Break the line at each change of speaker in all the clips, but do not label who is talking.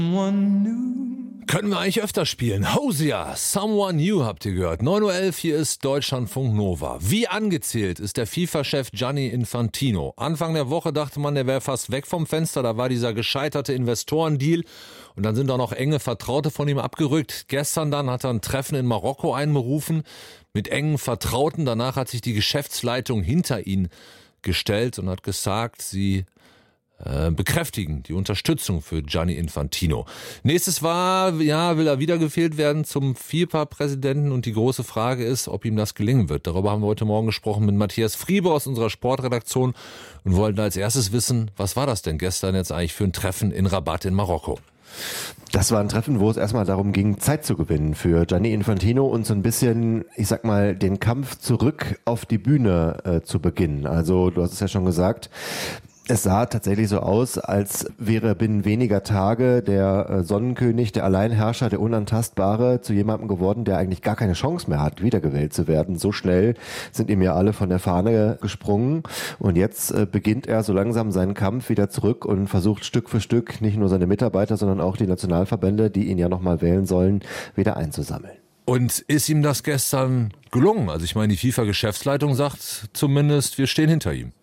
Können wir eigentlich öfter spielen. Hosier, Someone New habt ihr gehört. 9.11 Uhr, hier ist Deutschlandfunk Nova. Wie angezählt ist der FIFA-Chef Gianni Infantino. Anfang der Woche dachte man, der wäre fast weg vom Fenster. Da war dieser gescheiterte Investorendeal. Und dann sind auch noch enge Vertraute von ihm abgerückt. Gestern dann hat er ein Treffen in Marokko einberufen mit engen Vertrauten. Danach hat sich die Geschäftsleitung hinter ihn gestellt und hat gesagt, sie bekräftigen die Unterstützung für Gianni Infantino. Nächstes war, will er wieder gewählt werden zum FIFA-Präsidenten und die große Frage ist, ob ihm das gelingen wird. Darüber haben wir heute Morgen gesprochen mit Matthias Friebe aus unserer Sportredaktion und wollten als erstes wissen, was war das denn gestern jetzt eigentlich für ein Treffen in Rabat in Marokko?
Das war ein Treffen, wo es erstmal darum ging, Zeit zu gewinnen für Gianni Infantino und so ein bisschen, den Kampf zurück auf die Bühne zu beginnen. Also du hast es ja schon gesagt, es sah tatsächlich so aus, als wäre binnen weniger Tage der Sonnenkönig, der Alleinherrscher, der Unantastbare zu jemandem geworden, der eigentlich gar keine Chance mehr hat, wiedergewählt zu werden. So schnell sind ihm ja alle von der Fahne gesprungen und jetzt beginnt er so langsam seinen Kampf wieder zurück und versucht Stück für Stück nicht nur seine Mitarbeiter, sondern auch die Nationalverbände, die ihn ja nochmal wählen sollen, wieder einzusammeln.
Und ist ihm das gestern gelungen? Also ich meine, die FIFA-Geschäftsleitung sagt zumindest, wir stehen hinter ihm.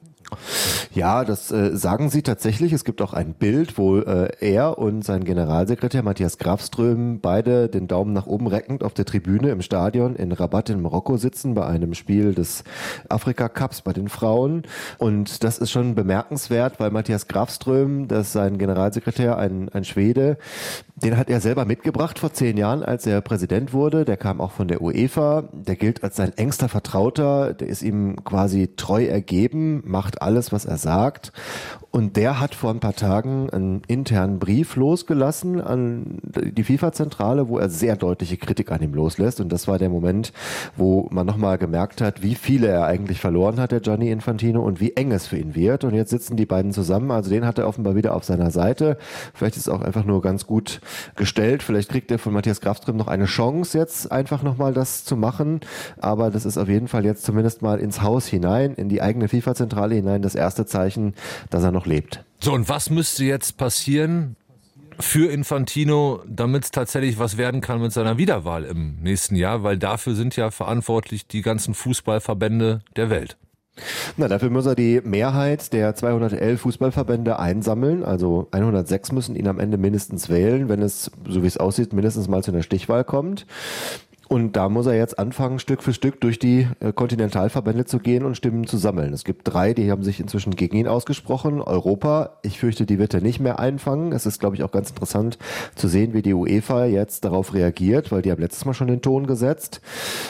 Ja, das sagen sie tatsächlich. Es gibt auch ein Bild, wo er und sein Generalsekretär Matthias Grafström beide den Daumen nach oben reckend auf der Tribüne im Stadion in Rabat in Marokko sitzen bei einem Spiel des Afrika-Cups bei den Frauen. Und das ist schon bemerkenswert, weil Matthias Grafström, das ist sein Generalsekretär, ein Schwede, den hat er selber mitgebracht vor 10 Jahren, als er Präsident wurde. Der kam auch von der UEFA. Der gilt als sein engster Vertrauter. Der ist ihm quasi treu ergeben, macht alles, was er sagt. Und der hat vor ein paar Tagen einen internen Brief losgelassen an die FIFA-Zentrale, wo er sehr deutliche Kritik an ihm loslässt. Und das war der Moment, wo man nochmal gemerkt hat, wie viele er eigentlich verloren hat, der Gianni Infantino, und wie eng es für ihn wird. Und jetzt sitzen die beiden zusammen. Also den hat er offenbar wieder auf seiner Seite. Vielleicht ist es auch einfach nur ganz gut gestellt. Vielleicht kriegt er von Matthias Grafström noch eine Chance, jetzt einfach nochmal das zu machen. Aber das ist auf jeden Fall jetzt zumindest mal ins Haus hinein, in die eigene FIFA-Zentrale hinein, das erste Zeichen, dass er noch lebt.
So, und was müsste jetzt passieren für Infantino, damit es tatsächlich was werden kann mit seiner Wiederwahl im nächsten Jahr? Weil dafür sind ja verantwortlich die ganzen Fußballverbände der Welt.
Dafür muss er die Mehrheit der 211 Fußballverbände einsammeln. Also 106 müssen ihn am Ende mindestens wählen, wenn es, so wie es aussieht, mindestens mal zu einer Stichwahl kommt. Und da muss er jetzt anfangen, Stück für Stück durch die Kontinentalverbände zu gehen und Stimmen zu sammeln. Es gibt 3, die haben sich inzwischen gegen ihn ausgesprochen. Europa, ich fürchte, die wird er nicht mehr einfangen. Es ist, glaube ich, auch ganz interessant zu sehen, wie die UEFA jetzt darauf reagiert, weil die haben letztes Mal schon den Ton gesetzt.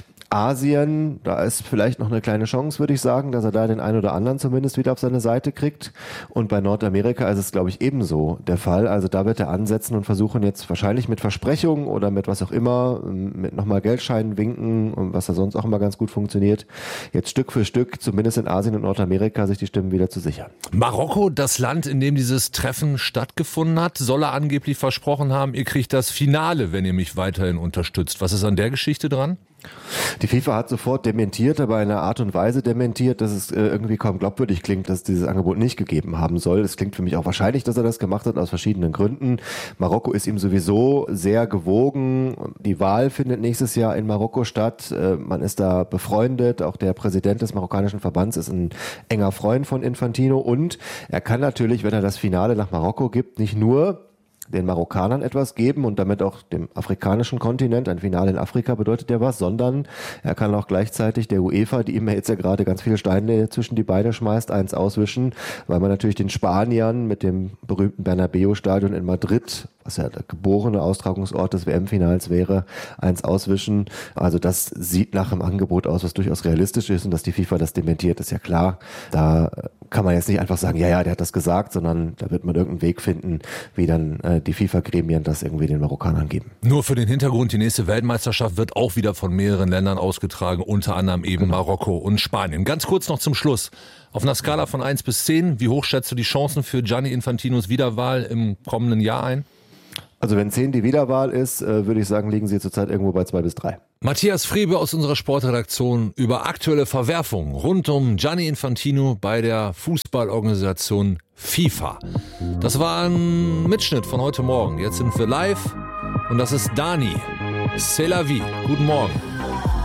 Asien, da ist vielleicht noch eine kleine Chance, würde ich sagen, dass er da den einen oder anderen zumindest wieder auf seine Seite kriegt. Und bei Nordamerika ist es, glaube ich, ebenso der Fall. Also da wird er ansetzen und versuchen jetzt wahrscheinlich mit Versprechungen oder mit was auch immer, mit nochmal Geldscheinen winken und was da sonst auch immer ganz gut funktioniert, jetzt Stück für Stück, zumindest in Asien und Nordamerika, sich die Stimmen wieder zu sichern.
Marokko, das Land, in dem dieses Treffen stattgefunden hat, soll er angeblich versprochen haben, ihr kriegt das Finale, wenn ihr mich weiterhin unterstützt. Was ist an der Geschichte dran?
Die FIFA hat sofort dementiert, aber in einer Art und Weise dementiert, dass es irgendwie kaum glaubwürdig klingt, dass es dieses Angebot nicht gegeben haben soll. Es klingt für mich auch wahrscheinlich, dass er das gemacht hat, aus verschiedenen Gründen. Marokko ist ihm sowieso sehr gewogen. Die Wahl findet nächstes Jahr in Marokko statt. Man ist da befreundet. Auch der Präsident des marokkanischen Verbands ist ein enger Freund von Infantino. Und er kann natürlich, wenn er das Finale nach Marokko gibt, nicht nur den Marokkanern etwas geben und damit auch dem afrikanischen Kontinent, ein Finale in Afrika bedeutet ja was, sondern er kann auch gleichzeitig der UEFA, die ihm jetzt ja gerade ganz viele Steine zwischen die Beine schmeißt, eins auswischen, weil man natürlich den Spaniern mit dem berühmten Bernabeu-Stadion in Madrid, was ja der geborene Austragungsort des WM-Finals wäre, eins auswischen. Also das sieht nach einem Angebot aus, was durchaus realistisch ist, und dass die FIFA das dementiert, ist ja klar. Da kann man jetzt nicht einfach sagen, ja, der hat das gesagt, sondern da wird man irgendeinen Weg finden, wie dann die FIFA-Gremien das irgendwie den Marokkanern geben.
Nur für den Hintergrund, die nächste Weltmeisterschaft wird auch wieder von mehreren Ländern ausgetragen, unter anderem eben Marokko und Spanien. Ganz kurz noch zum Schluss. Auf einer Skala von 1 bis 10, wie hoch schätzt du die Chancen für Gianni Infantinos Wiederwahl im kommenden Jahr ein?
Also wenn 10 die Wiederwahl ist, würde ich sagen, liegen sie zurzeit irgendwo bei 2 bis 3.
Matthias Frebe aus unserer Sportredaktion über aktuelle Verwerfungen rund um Gianni Infantino bei der Fußballorganisation FIFA. Das war ein Mitschnitt von heute Morgen. Jetzt sind wir live und das ist Dani. C'est la vie. Guten Morgen.